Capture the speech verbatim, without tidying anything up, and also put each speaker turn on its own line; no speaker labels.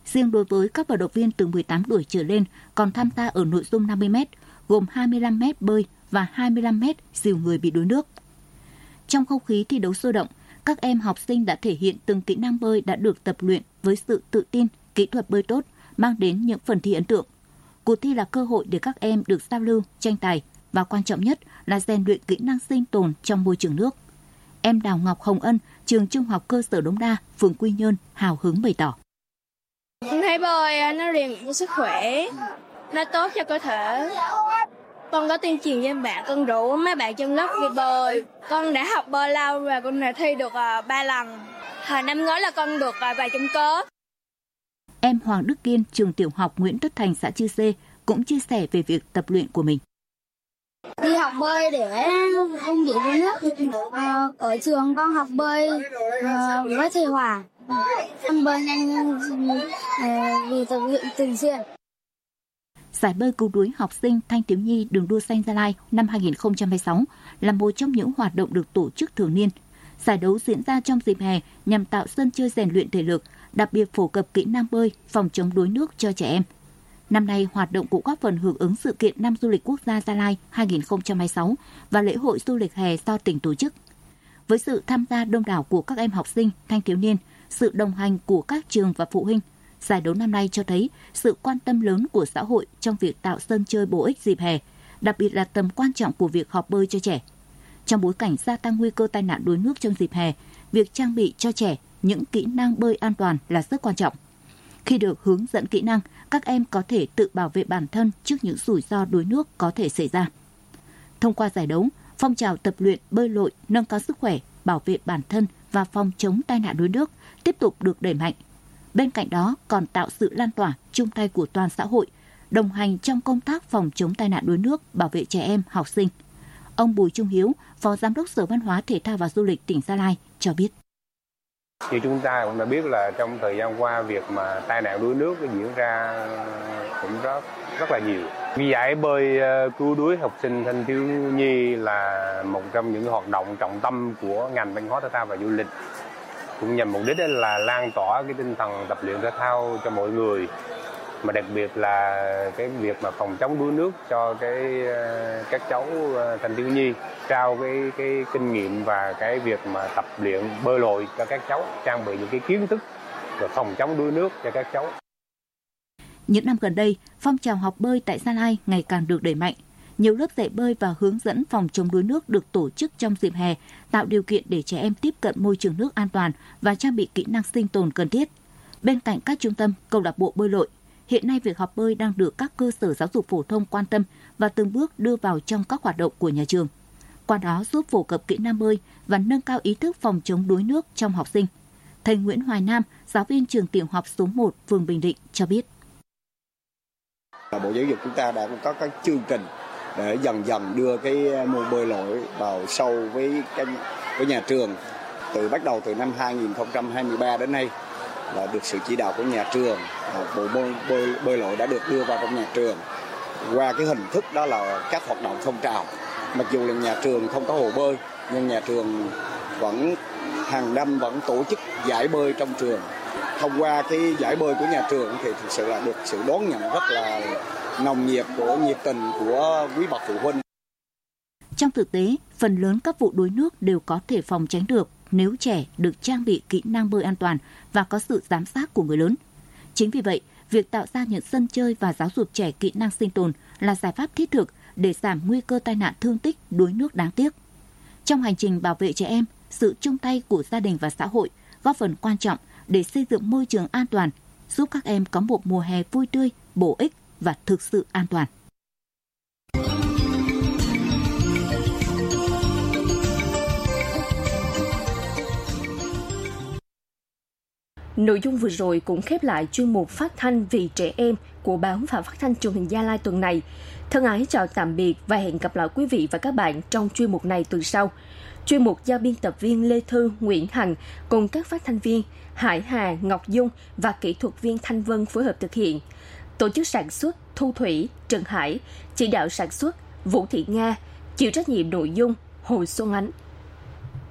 Riêng đối với các vận động viên từ mười tám tuổi trở lên còn tham gia ở nội dung năm mươi mét, gồm hai mươi lăm mét bơi và hai mươi lăm mét dìu người bị đuối nước. Trong không khí thi đấu sôi động, các em học sinh đã thể hiện từng kỹ năng bơi đã được tập luyện với sự tự tin, kỹ thuật bơi tốt, mang đến những phần thi ấn tượng. Cuộc thi là cơ hội để các em được giao lưu, tranh tài và quan trọng nhất là rèn luyện kỹ năng sinh tồn trong môi trường nước. Em Đào Ngọc Hồng Ân, trường Trung học cơ sở Đống Đa, phường Quy Nhơn hào hứng bày tỏ.
Con thấy bơi nó rèn cho sức khỏe, nó tốt cho cơ thể. Con có tuyên truyền với bạn, con rủ mấy bạn trong lớp đi bơi. Con đã học bơi lâu và con đã thi được ba lần. Hồi năm ngoái là con được vài chấm cớ.
Em Hoàng Đức Kiên, trường tiểu học Nguyễn Tất Thành, xã Chư Sê cũng chia sẻ về việc tập luyện của mình.
Đi học bơi để không bị đuối nước. À, ở trường con học bơi à, với thầy Hòa. Con bơi nhanh à, vì tập luyện thường xuyên.
Giải bơi cứu đuối học sinh thanh thiếu nhi đường đua xanh Gia Lai năm hai không hai sáu là một trong những hoạt động được tổ chức thường niên. Giải đấu diễn ra trong dịp hè nhằm tạo sân chơi rèn luyện thể lực, đặc biệt phổ cập kỹ năng bơi, phòng chống đuối nước cho trẻ em. Năm nay, hoạt động cũng góp phần hưởng ứng sự kiện Năm Du lịch Quốc gia Gia Lai hai không hai sáu và lễ hội du lịch hè do tỉnh tổ chức. Với sự tham gia đông đảo của các em học sinh, thanh thiếu niên, sự đồng hành của các trường và phụ huynh, giải đấu năm nay cho thấy sự quan tâm lớn của xã hội trong việc tạo sân chơi bổ ích dịp hè, đặc biệt là tầm quan trọng của việc học bơi cho trẻ. Trong bối cảnh gia tăng nguy cơ tai nạn đuối nước trong dịp hè, việc trang bị cho trẻ những kỹ năng bơi an toàn là rất quan trọng. Khi được hướng dẫn kỹ năng, các em có thể tự bảo vệ bản thân trước những rủi ro đuối nước có thể xảy ra. Thông qua giải đấu, phong trào tập luyện bơi lội, nâng cao sức khỏe, bảo vệ bản thân và phòng chống tai nạn đuối nước tiếp tục được đẩy mạnh. Bên cạnh đó còn tạo sự lan tỏa, chung tay của toàn xã hội, đồng hành trong công tác phòng chống tai nạn đuối nước, bảo vệ trẻ em, học sinh. Ông Bùi Trung Hiếu, Phó Giám đốc Sở Văn hóa Thể thao và Du lịch tỉnh Gia Lai cho biết.
Như chúng ta cũng đã biết là trong thời gian qua việc mà tai nạn đuối nước diễn ra cũng rất rất là nhiều. Cái giải bơi cứu đuối học sinh thanh thiếu nhi là một trong những hoạt động trọng tâm của ngành văn hóa thể thao và du lịch, cũng nhằm mục đích là lan tỏa cái tinh thần tập luyện thể thao cho mọi người, mà đặc biệt là cái việc mà phòng chống đuối nước cho cái các cháu thanh thiếu nhi, trao cái cái kinh nghiệm và cái việc mà tập luyện bơi lội cho các cháu, trang bị những cái kiến thức về phòng chống đuối nước cho các cháu.
Những năm gần đây, phong trào học bơi tại Gia Lai ngày càng được đẩy mạnh. Nhiều lớp dạy bơi và hướng dẫn phòng chống đuối nước được tổ chức trong dịp hè, tạo điều kiện để trẻ em tiếp cận môi trường nước an toàn và trang bị kỹ năng sinh tồn cần thiết. Bên cạnh các trung tâm, câu lạc bộ bơi lội, hiện nay việc học bơi đang được các cơ sở giáo dục phổ thông quan tâm và từng bước đưa vào trong các hoạt động của nhà trường. Qua đó giúp phổ cập kỹ năng bơi và nâng cao ý thức phòng chống đuối nước trong học sinh. Thầy Nguyễn Hoài Nam, giáo viên trường tiểu học số một, phường Bình Định cho biết.
Bộ Giáo dục chúng ta đã có các chương trình để dần dần đưa cái môn bơi lội vào sâu với cái với nhà trường. Từ bắt đầu từ năm hai không hai ba đến nay là được sự chỉ đạo của nhà trường, bộ môn bơi, bơi lội đã được đưa vào trong nhà trường qua cái hình thức đó là các hoạt động phong trào. Mặc dù là nhà trường không có hồ bơi nhưng nhà trường vẫn hàng năm vẫn tổ chức giải bơi trong trường. Thông qua cái giải bơi của nhà trường thì thực sự là được sự đón nhận rất là nồng nhiệt của nhiệt tình của quý bậc phụ huynh.
Trong thực tế, phần lớn các vụ đuối nước đều có thể phòng tránh được nếu trẻ được trang bị kỹ năng bơi an toàn và có sự giám sát của người lớn. Chính vì vậy, việc tạo ra những sân chơi và giáo dục trẻ kỹ năng sinh tồn là giải pháp thiết thực để giảm nguy cơ tai nạn thương tích đuối nước đáng tiếc. Trong hành trình bảo vệ trẻ em, sự chung tay của gia đình và xã hội góp phần quan trọng để xây dựng môi trường an toàn, giúp các em có một mùa hè vui tươi, bổ ích và thực sự an toàn.
Nội dung vừa rồi cũng khép lại chuyên mục Phát thanh vì trẻ em của Báo và Phát thanh Truyền hình Gia Lai tuần này. Thân ái chào tạm biệt và hẹn gặp lại quý vị và các bạn trong chuyên mục này tuần sau. Chuyên mục do biên tập viên Lê Thư, Nguyễn Hằng cùng các phát thanh viên Hải Hà, Ngọc Dung và kỹ thuật viên Thanh Vân phối hợp thực hiện. Tổ chức sản xuất Thu Thủy, Trần Hải, chỉ đạo sản xuất Vũ Thị Nga, chịu trách nhiệm nội dung Hồ Xuân Ánh.